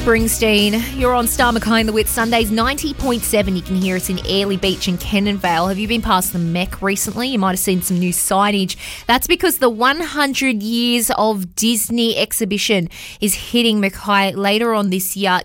Springsteen. You're on Star Mackay and the Wit Sundays, 90.7. You can hear us in Airlie Beach and Kenonvale. Have you been past the Mech recently? You might have seen some new signage. That's because the 100 Years of Disney exhibition is hitting Mackay later on this year.